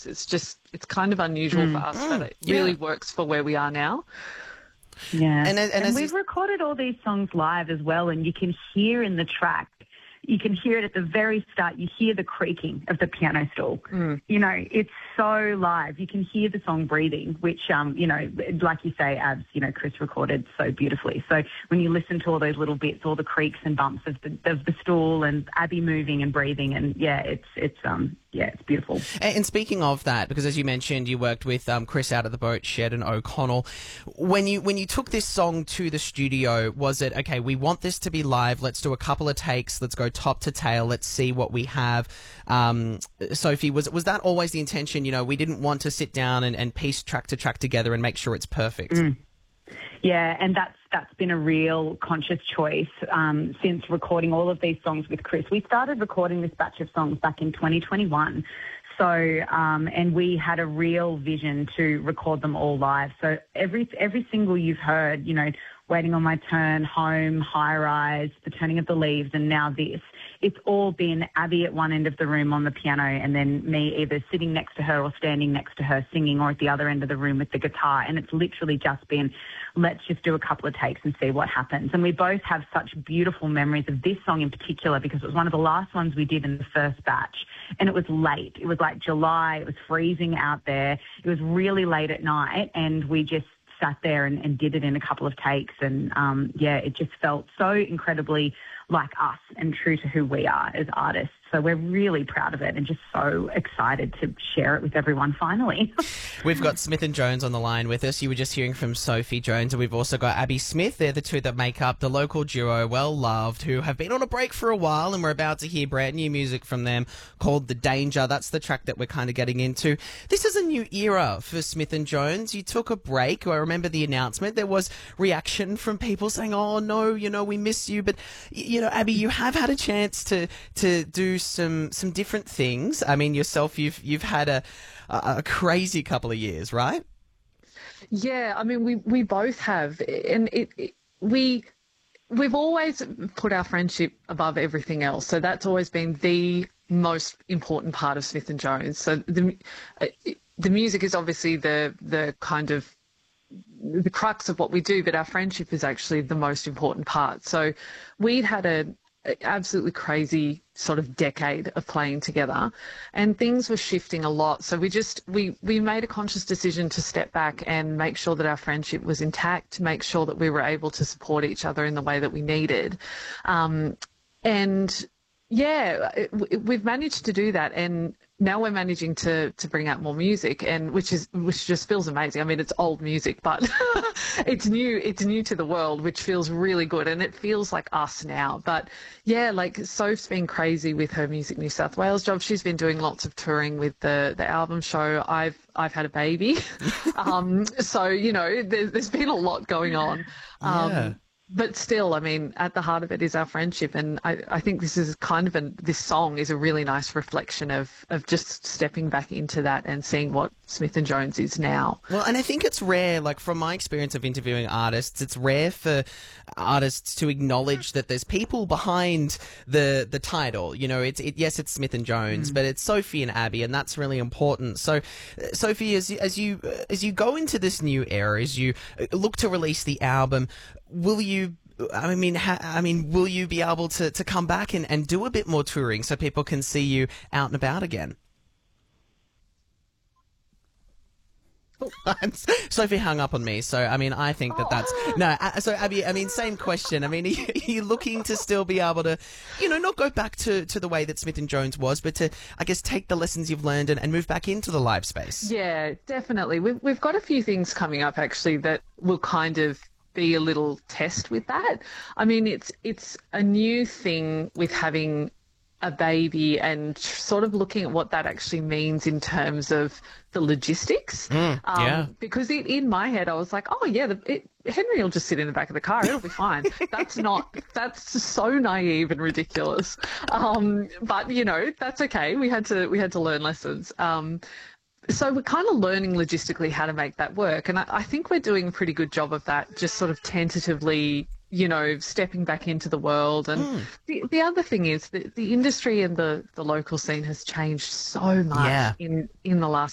it's kind of unusual for us, but it really works for where we are now. Yeah. And we've recorded all these songs live as well, and you can hear in the track, you can hear it at the very start, you hear the creaking of the piano stool. You know, it's so live. You can hear the song breathing, which, you know, like you say, Abs, you know, Chris recorded so beautifully. So when you listen to all those little bits, all the creaks and bumps of the stool and Abby moving and breathing, and it's beautiful. And speaking of that, because as you mentioned, you worked with Chris out at the Boat Shed and O'Connell. When you took this song to the studio, was it, okay, we want this to be live, let's do a couple of takes, let's go top to tail, let's see what we have? Sophie, was that always the intention? You know, we didn't want to sit down and piece track to track together and make sure it's perfect. Yeah, and that's been a real conscious choice since recording all of these songs with Chris. We started recording this batch of songs back in 2021. So, and we had a real vision to record them all live. So every single you've heard, you know, Waiting on My Turn, Home, High Rise, The Turning of the Leaves, and now this. It's all been Abby at one end of the room on the piano and then me either sitting next to her or standing next to her singing, or at the other end of the room with the guitar. And it's literally just been, let's just do a couple of takes and see what happens. And we both have such beautiful memories of this song in particular because it was one of the last ones we did in the first batch. And it was late. It was like July. It was freezing out there. It was really late at night, and we just sat there and did it in a couple of takes. And, it just felt so incredibly like us and true to who we are as artists. So we're really proud of it and just so excited to share it with everyone finally. We've got Smith and Jones on the line with us. You were just hearing from Sophie Jones, and we've also got Abby Smith. They're the two that make up the local duo, Well Loved, who have been on a break for a while, and we're about to hear brand new music from them called The Danger. That's the track that we're kind of getting into. This is a new era for Smith and Jones. You took a break. I remember the announcement. There was reaction from people saying, oh, no, you know, we miss you. But, you know, Abby, you have had a chance to do some different things. I mean, yourself, you've had a crazy couple of years, right? Yeah, I mean, we both have, and we've always put our friendship above everything else. So that's always been the most important part of Smith and Jones. So the music is obviously the kind of the crux of what we do, but our friendship is actually the most important part. So we'd had an absolutely crazy sort of decade of playing together, and things were shifting a lot. So we made a conscious decision to step back and make sure that our friendship was intact, to make sure that we were able to support each other in the way that we needed. We've managed to do that, and now we're managing to bring out more music, and which just feels amazing. I mean, it's old music, but it's new to the world, which feels really good, and it feels like us now. But yeah, like Soph's been crazy with her Music New South Wales job. She's been doing lots of touring with the album show. I've had a baby, so you know there's been a lot going on. But still, I mean, at the heart of it is our friendship, and I think this is kind of this song is a really nice reflection of just stepping back into that and seeing what Smith and Jones is now. Well, and I think it's rare, like from my experience of interviewing artists, it's rare for artists to acknowledge that there's people behind the title. You know, yes, it's Smith and Jones, but it's Sophie and Abby, and that's really important. So, Sophie, as you go into this new era, as you look to release the album, will you be able to come back and do a bit more touring so people can see you out and about again? Sophie hung up on me, so I mean, I think that's no. So Abby, I mean, same question. I mean, are you looking to still be able to, you know, not go back to the way that Smith and Jones was, but to, I guess, take the lessons you've learned and move back into the live space? Yeah, definitely. We've got a few things coming up actually that will kind of be a little test with that. I mean, it's a new thing with having a baby and sort of looking at what that actually means in terms of the logistics. Because in my head, I was like, oh yeah, Henry will just sit in the back of the car. It'll be fine. That's so naive and ridiculous. But you know, that's okay. We had to learn lessons. So we're kind of learning logistically how to make that work. And I think we're doing a pretty good job of that, just sort of tentatively, you know, stepping back into the world. And the other thing is that the industry and the local scene has changed so much in the last